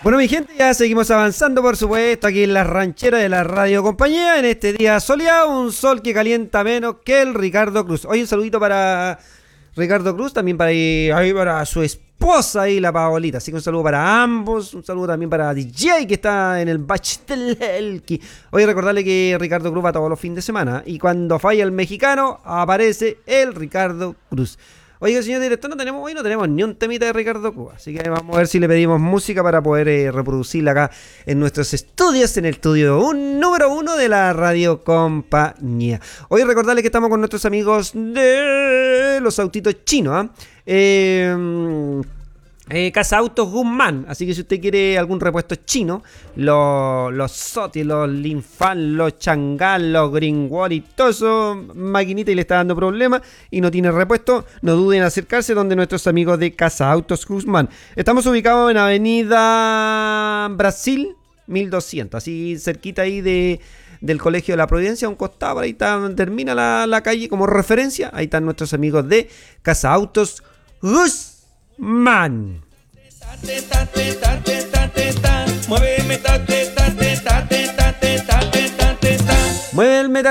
Bueno, mi gente, ya seguimos avanzando, por supuesto, aquí en la ranchera de la Radio Compañía, en este día soleado, un sol que calienta menos que el Ricardo Cruz. Hoy un saludito para Ricardo Cruz, también para, ahí para su esposa y la Paolita. Así que un saludo para ambos, un saludo también para DJ que está en el Bach del Elqui. Hoy recordarle que Ricardo Cruz va todos los fines de semana y cuando falla el mexicano aparece el Ricardo Cruz. Oiga, señor director, hoy no tenemos ni un temita de Ricardo Cruz, así que vamos a ver si le pedimos música para poder reproducirla acá en nuestros estudios, en el estudio número 1 de la Radio Compañía. Hoy recordarle que estamos con nuestros amigos de los autitos chinos, Casa Autos Guzmán, así que si usted quiere algún repuesto chino, los Soti, los Linfan, los Chang'an, los Greenwall y todo eso, maquinita y le está dando problemas y no tiene repuesto, no duden en acercarse donde nuestros amigos de Casa Autos Guzmán. Estamos ubicados en Avenida Brasil 1200, así cerquita ahí del Colegio de la Providencia, a un costado, ahí termina la calle como referencia, ahí están nuestros amigos de Casa Autos Guzmán. Muéveme,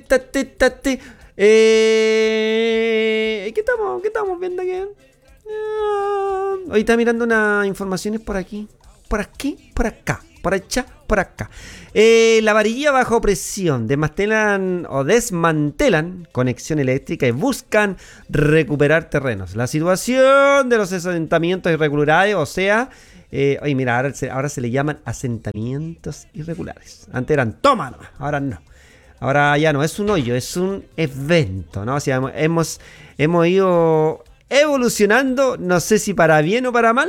¿qué estamos viendo aquí? Hoy está mirando unas informaciones por aquí, por aquí, por acá, por allá, por acá. La varilla bajo presión desmantelan conexión eléctrica y buscan recuperar terrenos. La situación de los asentamientos irregulares, o sea, oye, mira, ahora se le llaman asentamientos irregulares. Antes eran toma nomás, ahora no. Ahora ya no es un hoyo, es un evento, ¿no? O sea, hemos ido evolucionando, no sé si para bien o para mal.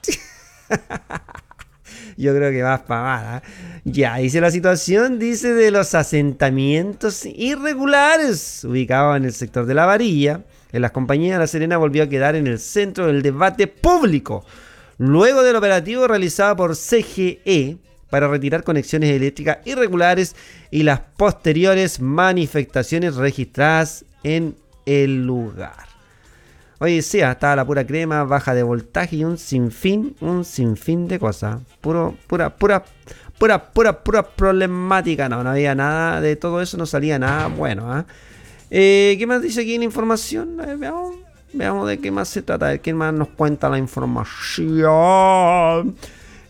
Yo creo que vas para mal, ¿eh? Ya, dice la situación, dice de los asentamientos irregulares ubicados en el sector de La Varilla, en las compañías de La Serena volvió a quedar en el centro del debate público, luego del operativo realizado por CGE para retirar conexiones eléctricas irregulares y las posteriores manifestaciones registradas en el lugar. Oye, sí, estaba la pura crema, baja de voltaje y un sinfín de cosas. Pura problemática. No había nada de todo eso, no salía nada bueno. ¿Qué más dice aquí en información? Veamos de qué más se trata, de quién más nos cuenta la información.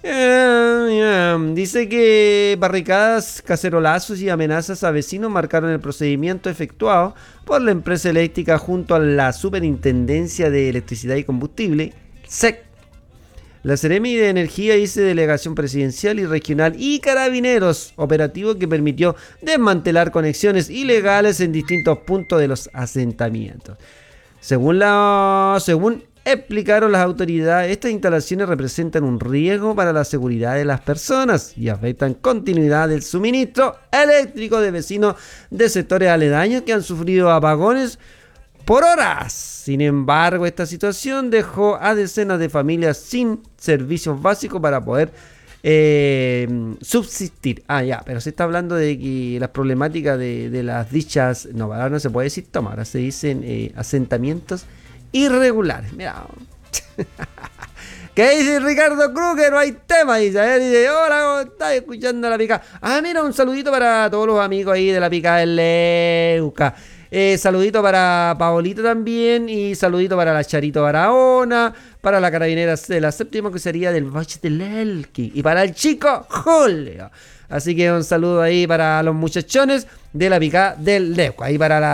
Dice que barricadas, cacerolazos y amenazas a vecinos marcaron el procedimiento efectuado por la empresa eléctrica junto a la Superintendencia de Electricidad y Combustible, SEC. La Seremi de Energía dice Delegación Presidencial y Regional y Carabineros, operativo que permitió desmantelar conexiones ilegales en distintos puntos de los asentamientos. Según explicaron las autoridades, estas instalaciones representan un riesgo para la seguridad de las personas y afectan continuidad del suministro eléctrico de vecinos de sectores aledaños que han sufrido apagones por horas. Sin embargo, esta situación dejó a decenas de familias sin servicios básicos para poder subsistir. Pero se está hablando de que las problemáticas de las dichas, no, ahora no se puede decir toma, ahora se dicen asentamientos irregulares. Mira. ¿Qué dice Ricardo Cruz? Que no hay tema. Dice, hola, ¿cómo estás escuchando la pica? Mira, un saludito para todos los amigos ahí de la pica del Leuca. Saludito para Paolito también. Y saludito para la Charito Barahona. Para la carabinera de la séptima, que sería del Valle del Elqui. Y para el chico Julio. Así que un saludo ahí para los muchachones de la pica del Leuca. Ahí para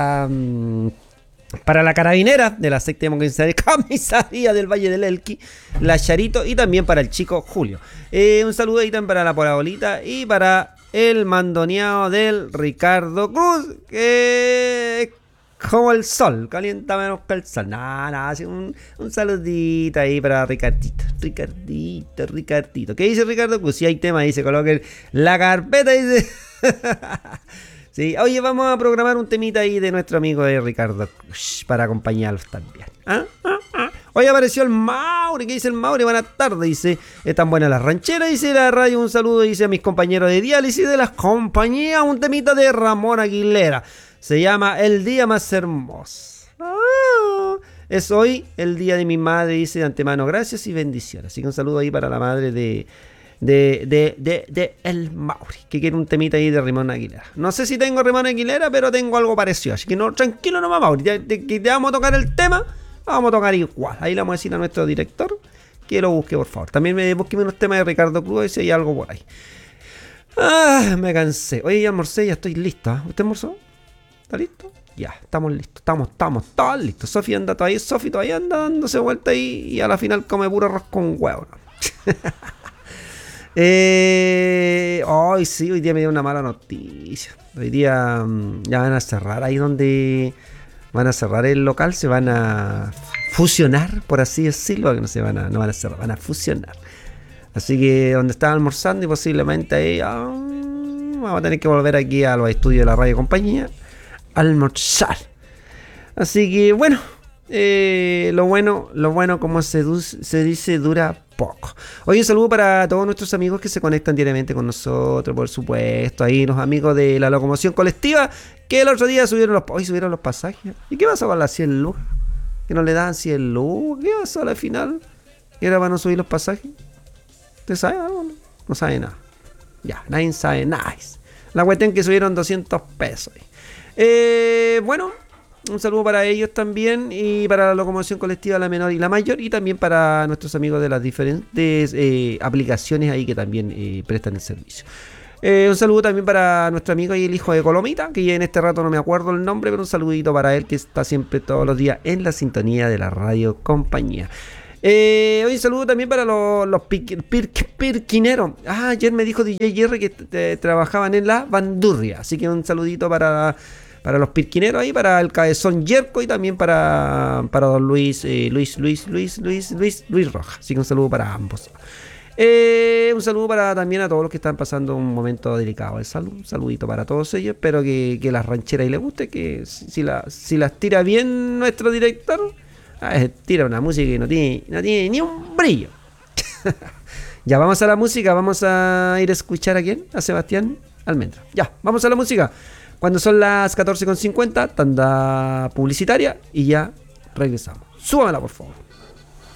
la carabinera de la séptima comisaría del Valle del Elqui, la Charito, y también para el chico Julio. Un saludo ahí también para la Polabolita y para el mandoneado del Ricardo Cruz, que es como el sol, calienta menos que el sol. Así un saludito ahí para Ricardito. ¿Qué dice Ricardo Cruz? Si hay tema, dice, coloquen la carpeta, dice. Sí, oye, vamos a programar un temita ahí de nuestro amigo de Ricardo para acompañarlos también. Hoy apareció el Mauri. ¿Qué dice el Mauri? Buenas tardes, dice. Están buenas las rancheras, dice la radio. Un saludo, dice a mis compañeros de diálisis de las compañías. Un temita de Ramón Aguilera. Se llama El Día Más Hermoso. Es hoy el día de mi madre, dice de antemano. Gracias y bendiciones. Así que un saludo ahí para la madre de de El Mauri, que quiere un temita ahí de Ramón Aguilera. No sé si tengo Ramón Aguilera, pero tengo algo parecido. Así que no, tranquilo nomás, Mauri. Que te vamos a tocar el tema, vamos a tocar igual. Ahí le vamos a decir a nuestro director que lo busque, por favor. También me busque unos temas de Ricardo Cruz, si hay algo por ahí. Me cansé. Oye, ya almorcé, ya estoy listo. ¿Usted almorzó? ¿Está listo? Ya, estamos listos. Estamos todos listos. Sofi todavía anda dándose vuelta ahí y a la final come puro arroz con huevo. Hoy sí, hoy día me dio una mala noticia. Hoy día ya van a cerrar ahí donde van a cerrar el local, se van a fusionar, por así decirlo, que no van a cerrar, van a fusionar. Así que donde estaba almorzando y posiblemente ahí vamos a tener que volver aquí a los estudios de la radio compañía a almorzar. Así que bueno, lo bueno como se dice dura poco. Hoy un saludo para todos nuestros amigos que se conectan diariamente con nosotros, por supuesto. Ahí los amigos de la locomoción colectiva que el otro día subieron los pasajes. ¿Y qué pasó con las 100 lucas? Que no le daban 100 lucas. ¿Qué pasó a la final? ¿Y ahora van a subir los pasajes? ¿Usted sabe algo? No sabe nada. Ya, nadie sabe nada. La cuestión que subieron 200 pesos. Bueno, un saludo para ellos también y para la locomoción colectiva, la menor y la mayor, y también para nuestros amigos de las diferentes aplicaciones ahí que también prestan el servicio. Un saludo también para nuestro amigo y el hijo de Colomita, que ya en este rato no me acuerdo el nombre, pero un saludito para él que está siempre todos los días en la sintonía de la radio compañía. Hoy un saludo también para los pirquineros. Ayer me dijo DJ Jerry que trabajaban en la bandurria, así que un saludito para los pirquineros ahí, para el cabezón Yerko y también para don Luis Rojas. Así que un saludo para ambos. Un saludo también a todos los que están pasando un momento delicado de salud. Un saludito para todos ellos. Espero que las rancheras les guste, que si las tira bien nuestro director, tira una música que no tiene ni un brillo. Ya, vamos a la música. Vamos a ir a escuchar a quién, a Sebastián Almendra. Ya, vamos a la música. Cuando son las 14:50, tanda publicitaria y ya regresamos. Súbamela, por favor.